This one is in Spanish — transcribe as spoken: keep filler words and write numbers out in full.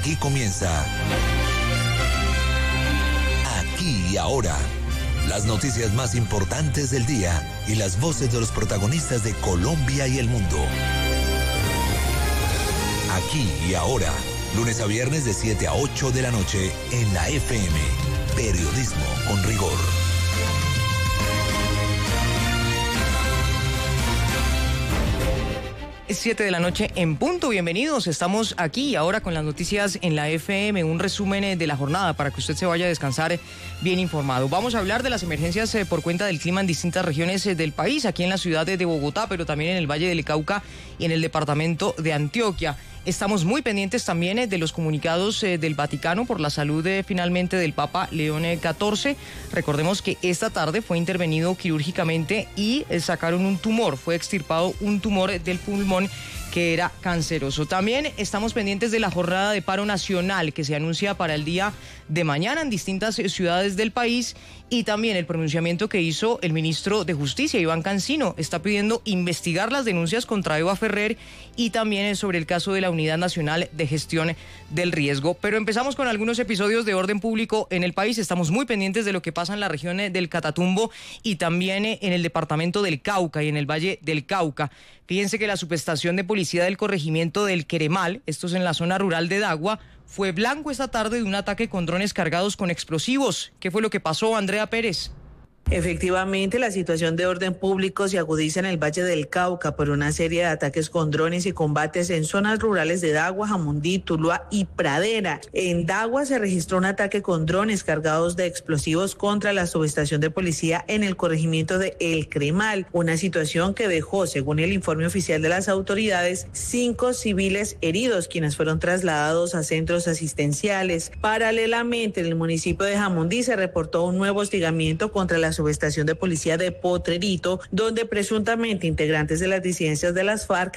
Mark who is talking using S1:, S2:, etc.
S1: Aquí comienza Aquí y Ahora. Las noticias más importantes del día y las voces de los protagonistas de Colombia y el mundo. Aquí y Ahora, lunes a viernes de siete a ocho de la noche en la F M. Periodismo con rigor.
S2: siete de la noche en punto, bienvenidos, estamos aquí y ahora con las noticias en la F M, un resumen de la jornada para que usted se vaya a descansar bien informado. Vamos a hablar de las emergencias por cuenta del clima en distintas regiones del país, aquí en la ciudad de Bogotá, pero también en el Valle del Cauca y en el departamento de Antioquia. Estamos muy pendientes también de los comunicados del Vaticano por la salud de, finalmente del Papa León catorce. Recordemos que esta tarde fue intervenido quirúrgicamente y sacaron un tumor, fue extirpado un tumor del pulmón que era canceroso. También estamos pendientes de la jornada de paro nacional que se anuncia para el día de mañana en distintas ciudades del país y también el pronunciamiento que hizo el ministro de Justicia, Iván Cancino. Está pidiendo investigar las denuncias contra Eva Ferrer y también sobre el caso de la Unidad Nacional de Gestión del Riesgo. Pero empezamos con algunos episodios de orden público en el país. Estamos muy pendientes de lo que pasa en la región del Catatumbo y también en el departamento del Cauca y en el Valle del Cauca. Fíjense que la subestación de policía del corregimiento del Queremal, esto es en la zona rural de Dagua, fue blanco esta tarde de un ataque con drones cargados con explosivos. ¿Qué fue lo que pasó, Andrea Pérez?
S3: Efectivamente, la situación de orden público se agudiza en el Valle del Cauca por una serie de ataques con drones y combates en zonas rurales de Dagua, Jamundí, Tuluá y Pradera. En Dagua se registró un ataque con drones cargados de explosivos contra la subestación de policía en el corregimiento de El Cremal, una situación que dejó, según el informe oficial de las autoridades, cinco civiles heridos, quienes fueron trasladados a centros asistenciales. Paralelamente, en el municipio de Jamundí se reportó un nuevo hostigamiento contra la subestación de policía de Potrerito, donde presuntamente integrantes de las disidencias de las FARC